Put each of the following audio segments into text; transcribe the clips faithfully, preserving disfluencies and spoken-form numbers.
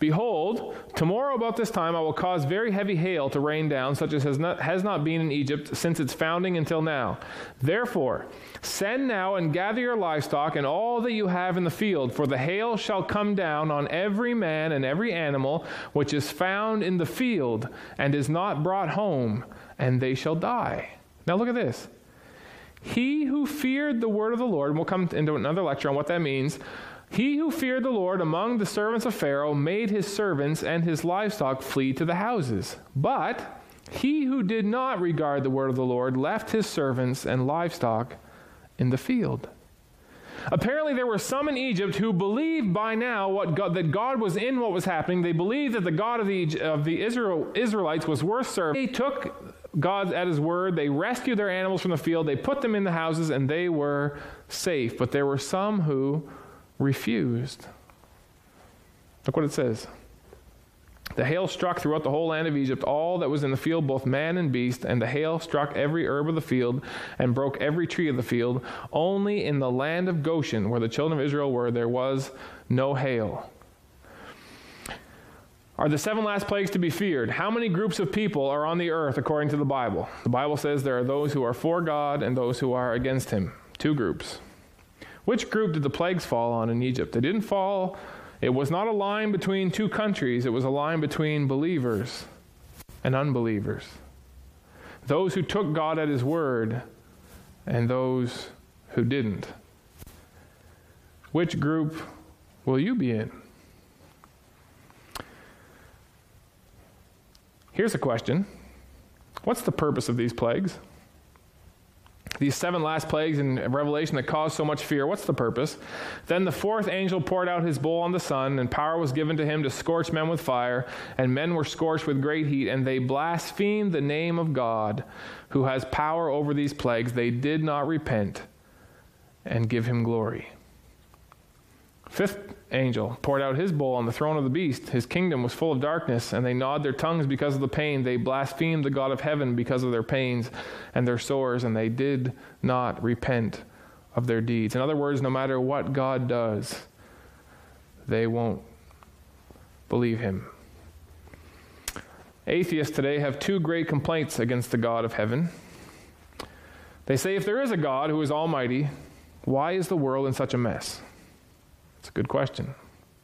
Behold, tomorrow about this time I will cause very heavy hail to rain down, such as has not, has not been in Egypt since its founding until now. Therefore, send now and gather your livestock and all that you have in the field, for the hail shall come down on every man and every animal which is found in the field and is not brought home, and they shall die. Now look at this. He who feared the word of the Lord, and we'll come into another lecture on what that means. He who feared the Lord among the servants of Pharaoh made his servants and his livestock flee to the houses. But he who did not regard the word of the Lord left his servants and livestock in the field. Apparently there were some in Egypt who believed by now what God, that God was in what was happening. They believed that the God of the, of the Israel, Israelites was worth serving. They took God at his word. They rescued their animals from the field. They put them in the houses, and they were safe. But there were some who refused. Look what it says. The hail struck throughout the whole land of Egypt all that was in the field, both man and beast, and the hail struck every herb of the field and broke every tree of the field. Only in the land of Goshen, where the children of Israel were, there was no hail. Are the seven last plagues to be feared? How many groups of people are on the earth according to the Bible? The Bible says there are those who are for God and those who are against him. Two groups. Which group did the plagues fall on in Egypt? They didn't fall, it was not a line between two countries, it was a line between believers and unbelievers. Those who took God at his word and those who didn't. Which group will you be in? Here's a question. What's the purpose of these plagues? These seven last plagues in Revelation that caused so much fear, what's the purpose? Then the fourth angel poured out his bowl on the sun, and power was given to him to scorch men with fire, and men were scorched with great heat, and they blasphemed the name of God, who has power over these plagues. They did not repent and give him glory. Fifth angel poured out his bowl on the throne of the beast. His kingdom was full of darkness, and they gnawed their tongues because of the pain. They blasphemed the God of heaven because of their pains and their sores, and they did not repent of their deeds. In other words, no matter what God does, they won't believe him. Atheists today have two great complaints against the God of heaven. They say, if there is a God who is almighty, why is the world in such a mess? It's a good question.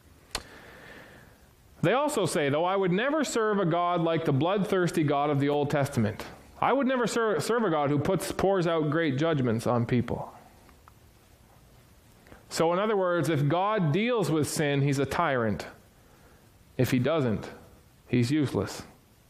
They also say, though, I would never serve a God like the bloodthirsty God of the Old Testament. I would never ser- serve a God who puts pours out great judgments on people. So in other words, if God deals with sin, he's a tyrant. If he doesn't, he's useless.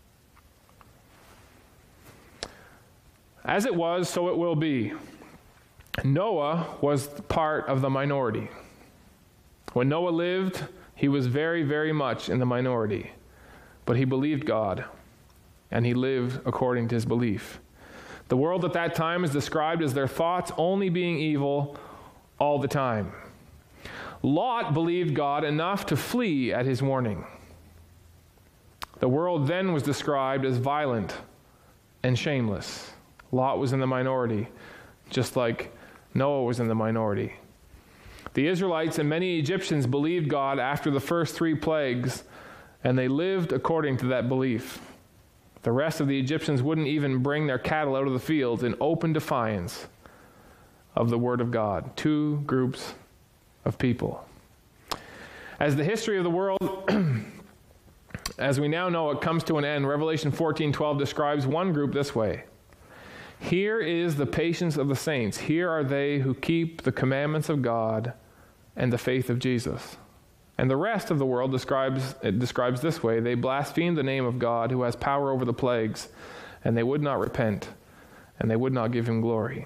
As it was, so it will be. Noah was part of the minority. When Noah lived, he was very, very much in the minority. But he believed God, and he lived according to his belief. The world at that time is described as their thoughts only being evil all the time. Lot believed God enough to flee at his warning. The world then was described as violent and shameless. Lot was in the minority, just like Noah was in the minority. The Israelites and many Egyptians believed God after the first three plagues, and they lived according to that belief. The rest of the Egyptians wouldn't even bring their cattle out of the fields in open defiance of the word of God. Two groups of people. As the history of the world, as we now know it, comes to an end, Revelation fourteen twelve describes one group this way. Here is the patience of the saints. Here are they who keep the commandments of God and the faith of Jesus. And the rest of the world describes it describes this way. They blasphemed the name of God who has power over the plagues, and they would not repent, and they would not give him glory.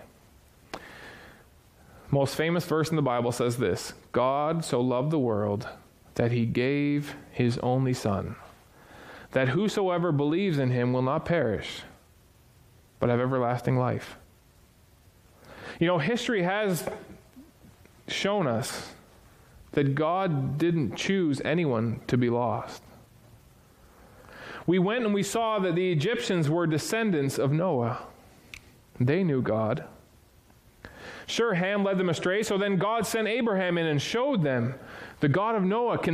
Most famous verse in the Bible says this: God so loved the world that he gave his only Son, that whosoever believes in him will not perish, but have everlasting life. You know, history has shown us that God didn't choose anyone to be lost. We went and we saw that the Egyptians were descendants of Noah. They knew God. Sure, Ham led them astray, so then God sent Abraham in and showed them the God of Noah can